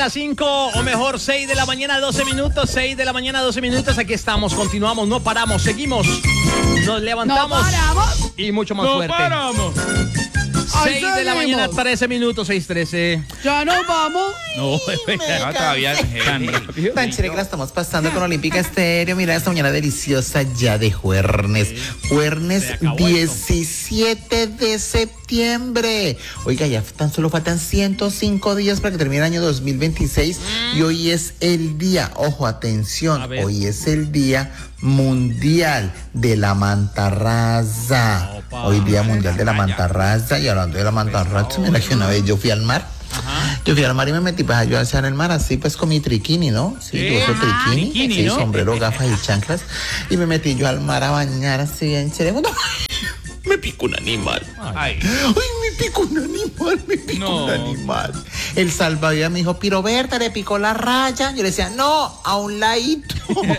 las 5, o mejor 6 de la mañana, 12 minutos. 6 de la mañana, 12 minutos. Aquí estamos, continuamos, no paramos, seguimos. Nos levantamos. No paramos. Y mucho más fuerte. No paramos. 6 de la mañana, 13 minutos, 6:13. Ya nos vamos. No, todavía tan rápido. Tan chévere que la estamos pasando con Olímpica Estéreo. Mira esta mañana deliciosa ya de jueves. Jueves 17 de septiembre. Oiga, ya tan solo faltan 105 días para que termine el año 2026. Y hoy es el día, ojo, atención, hoy es el día mundial de la mantarraza. Hoy día mundial de la mantarraza. Y hablando de la mantarraza, mira que una vez yo fui al mar. Yo fui al mar y me metí para ayudar en el mar, así pues con mi triquini, ¿no? Sí, yo uso triquini, sí, ¿no? Sombrero, gafas y chanclas. Y me metí yo al mar a bañar así bien chévere. Me picó un animal. Ay, me picó un animal. El salvavidas me dijo, Piro Berta, le picó la raya. Yo le decía, no, a un ladito.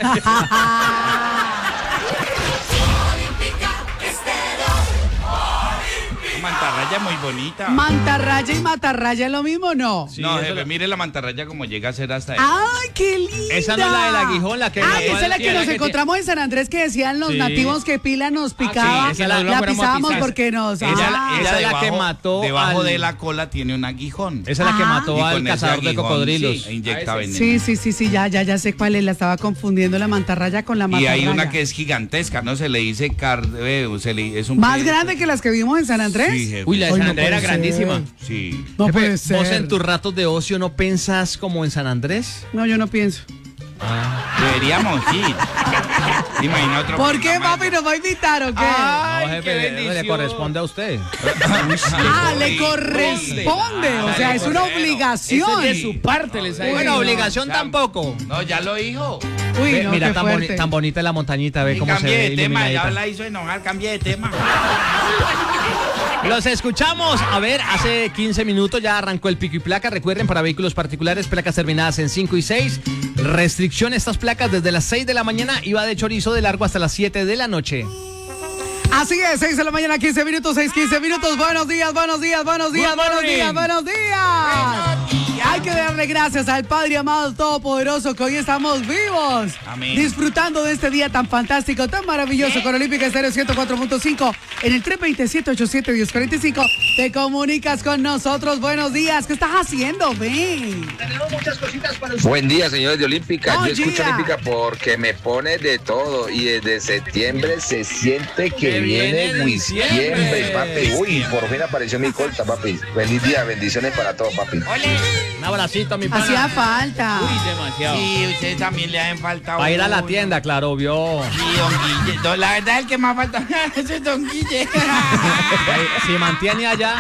Mantarraya muy bonita. ¿Mantarraya y matarraya es lo mismo, no? Sí, no, jefe, mire la mantarraya como llega a ser hasta ahí. ¡Ay, qué linda! Esa no es la del aguijón, la que... esa es la que nos encontramos en San Andrés, que decían los nativos que Pila nos picaba. Sí, la pisábamos porque nos... Ella es la que mató. Debajo de la cola tiene un aguijón. Esa es la que mató al cazador de cocodrilos. Sí, inyecta veneno. Sí, ya sé cuál es. La estaba confundiendo la mantarraya con la matarraya. Y hay una que es gigantesca, ¿no? Se le dice es un... ¿Más grande que las que vimos en San Andrés? Sí, jefe. Uy, la de San Andrés era grandísima. Sí. No Jefe, puede ser. ¿vos en tus ratos de ocio no pensás como en San Andrés? No, yo no pienso. Deberíamos ir. Imagina otro. ¿Por qué, papi, nos va a invitar o qué? No, jefe, le corresponde a usted. Le corresponde. O sea, es una obligación. Es de su parte, les ha Bueno, obligación tampoco. No, ya lo dijo. Uy, no, mira, qué tan bonita la montañita, ve cómo se Cambie ve de tema, iluminadita. ya la hizo enojar, cambie de tema. Los escuchamos. A ver, hace 15 minutos ya arrancó el pico y placa. Recuerden, para vehículos particulares, placas terminadas en 5 y 6. Restricción estas placas desde las 6 de la mañana y va de chorizo de largo hasta las 7 de la noche. Así es, 6 de la mañana, 15 minutos, 15 minutos. Buenos días. Hay que darle gracias al Padre amado todopoderoso que hoy estamos vivos. Amén. Disfrutando de este día tan fantástico, tan maravilloso con Olímpica Estéreo 104.5 en el 327-87-1045. Te comunicas con nosotros. Buenos días. ¿Qué estás haciendo? Ven. Tenemos muchas cositas para usted. Buen día, señores de Olímpica. Buen Yo escucho día. Olímpica porque me pone de todo y desde septiembre se siente que viene diciembre, papi. Uy, por fin apareció mi colta, papi. Feliz día, bendiciones para todos, papi. Un abracito, mi pana. Hacía falta. Uy, demasiado. Sí, ustedes también le hacen falta. Va a ir a la uno. tienda, claro, vio. Sí, don Guille. No, la verdad, el que más falta ese es don Guille. Si mantiene allá.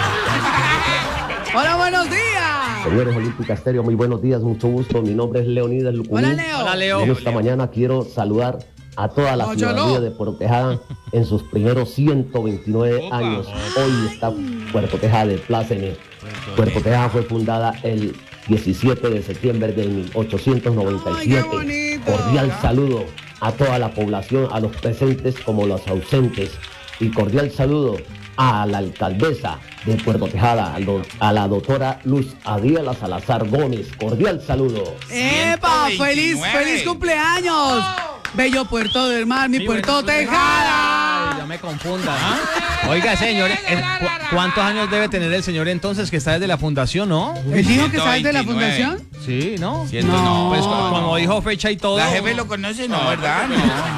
Hola, buenos días. Señores Olímpica Estéreo, muy buenos días, mucho gusto. Mi nombre es Leonidas Lucuní. Hola, Leo. Hola, Leo. Y esta mañana quiero saludar a toda la ciudadanía de Puerto Tejada en sus primeros 129 años. Hoy está Puerto Tejada de pláceme. Puerto Tejada fue fundada el 17 de septiembre de 1897. Ay, qué bonito. Cordial saludo a toda la población, a los presentes como los ausentes. Y cordial saludo a la alcaldesa de Puerto Tejada, a la doctora Luz Adriela Salazar Gómez. Cordial saludo. ¡Epa! 129. ¡Feliz cumpleaños! Bello Puerto del Mar, mi Puerto Tejada. Ay, ya me confunda. Oiga, señor, ¿cuántos años debe tener el señor entonces que está desde la fundación, no? ¿Él dijo que sabes de la 129. fundación? Sí, ¿no? No. Pues como dijo fecha y todo. La jefe lo conoce, ¿no? ¿Verdad? No.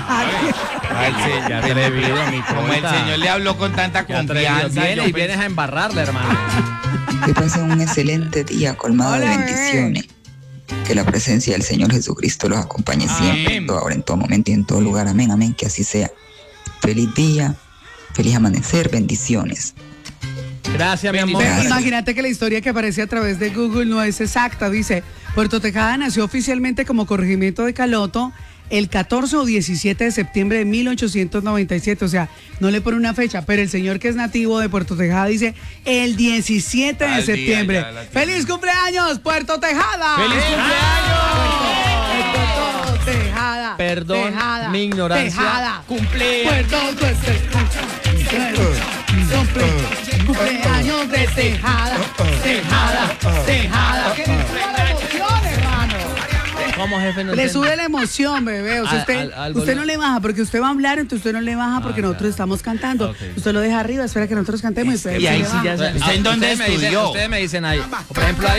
Ay, sí, ya atrevido, mi Como el colta. señor le habló con tanta Ya atrevido. confianza. Viene yo y pensé- vienes a embarrarle, hermano. Que pasen un excelente día colmado Hola, de bebé. bendiciones. Que la presencia del Señor Jesucristo los acompañe siempre, en todo ahora, en todo momento y en todo lugar. Amén, amén, que así sea. Feliz día, feliz amanecer, bendiciones. Gracias, mi amor. Ve, imagínate que la historia que aparece a través de Google no es exacta. Dice, Puerto Tejada nació oficialmente como corregimiento de Caloto el 14 o 17 de septiembre de 1897. O sea, no le pone una fecha, pero el señor que es nativo de Puerto Tejada dice el 17 de Al día, septiembre. ya la tiene. ¡Feliz cumpleaños, Puerto Tejada! ¡Feliz Puerto Tejada. Perdón, Tejada, mi ignorancia. Tejada. Cumple. Puerto Cumpleaños de Tejada. Tejada. Tejada. ¿Cómo, jefe? No le entiendo. sube la emoción, bebé. O sea, usted no le baja porque usted va a hablar, entonces usted no le baja porque nosotros estamos cantando. Okay. Usted lo deja arriba, espera que nosotros cantemos y Y ahí sí ya ¿Usted ¿Usted en dónde estudió? Ustedes me dicen ahí. Por ejemplo, ahí